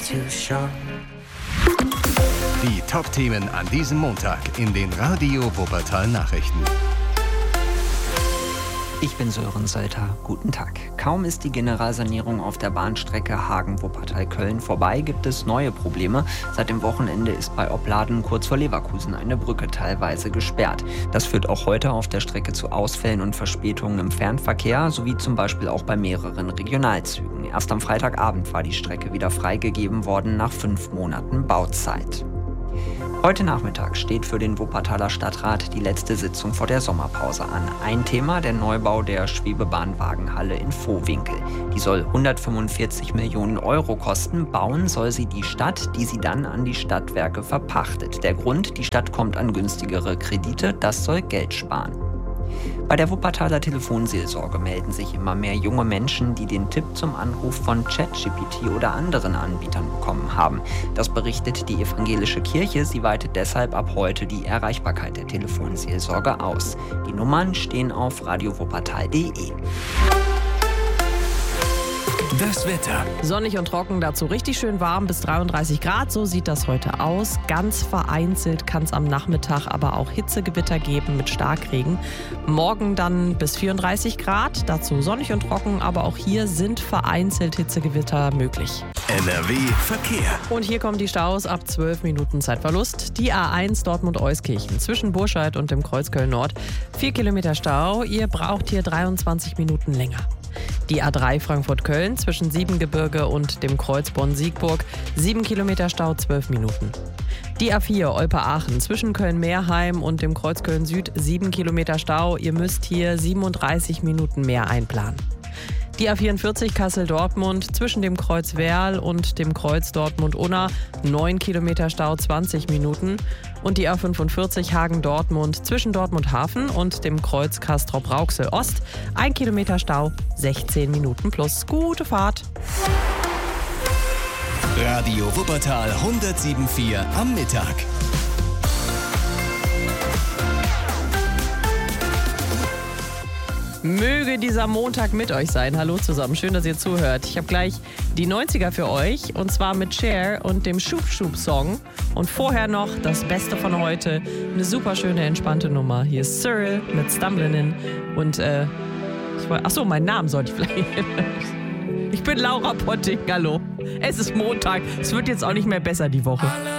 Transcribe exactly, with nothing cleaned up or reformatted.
too short. Die Top-Themen an diesem Montag in den Radio Wuppertal Nachrichten. Ich bin Sören Sölter. Guten Tag. Kaum ist die Generalsanierung auf der Bahnstrecke Hagen-Wuppertal-Köln vorbei, gibt es neue Probleme. Seit dem Wochenende ist bei Opladen kurz vor Leverkusen eine Brücke teilweise gesperrt. Das führt auch heute auf der Strecke zu Ausfällen und Verspätungen im Fernverkehr, sowie zum Beispiel auch bei mehreren Regionalzügen. Erst am Freitagabend war die Strecke wieder freigegeben worden nach fünf Monaten Bauzeit. Heute Nachmittag steht für den Wuppertaler Stadtrat die letzte Sitzung vor der Sommerpause an. Ein Thema: der Neubau der Schwebebahnwagenhalle in Vohwinkel. Die soll hundertfünfundvierzig Millionen Euro kosten. Bauen soll sie die Stadt, die sie dann an die Stadtwerke verpachtet. Der Grund: die Stadt kommt an günstigere Kredite, das soll Geld sparen. Bei der Wuppertaler Telefonseelsorge melden sich immer mehr junge Menschen, die den Tipp zum Anruf von ChatGPT oder anderen Anbietern bekommen haben. Das berichtet die evangelische Kirche. Sie weitet deshalb ab heute die Erreichbarkeit der Telefonseelsorge aus. Die Nummern stehen auf radiowuppertal punkt de. Das Wetter. Sonnig und trocken, dazu richtig schön warm bis dreiunddreißig Grad, so sieht das heute aus. Ganz vereinzelt kann es am Nachmittag aber auch Hitzegewitter geben mit Starkregen. Morgen dann bis vierunddreißig Grad, dazu sonnig und trocken, aber auch hier sind vereinzelt Hitzegewitter möglich. N R W Verkehr. Und hier kommen die Staus ab zwölf Minuten Zeitverlust. Die A eins Dortmund-Euskirchen zwischen Burscheid und dem Kreuz Köln-Nord. vier Kilometer Stau, ihr braucht hier dreiundzwanzig Minuten länger. Die A drei Frankfurt-Köln zwischen Siebengebirge und dem Kreuz Bonn-Siegburg. sieben Kilometer Stau, zwölf Minuten. Die A vier Olpe-Aachen zwischen Köln-Meerheim und dem Kreuz Köln-Süd. sieben Kilometer Stau. Ihr müsst hier siebenunddreißig Minuten mehr einplanen. Die A vierundvierzig Kassel-Dortmund zwischen dem Kreuz Werl und dem Kreuz Dortmund-Unna. neun Kilometer Stau, zwanzig Minuten. Und die A fünfundvierzig Hagen-Dortmund zwischen Dortmund-Hafen und dem Kreuz Castrop-Rauxel-Ost. ein Kilometer Stau, sechzehn Minuten plus. Gute Fahrt. Radio Wuppertal hundertsieben Komma vier am Mittag. Möge dieser Montag mit euch sein. Hallo zusammen, schön, dass ihr zuhört. Ich habe gleich die neunziger für euch und zwar mit Cher und dem Schub-Schub-Song. Und vorher noch das Beste von heute, eine super schöne, entspannte Nummer. Hier ist Cyril mit Stumblenin und äh, ich wollte, achso, meinen Namen sollte ich vielleicht... Ich bin Laura Potting, hallo. Es ist Montag, es wird jetzt auch nicht mehr besser die Woche.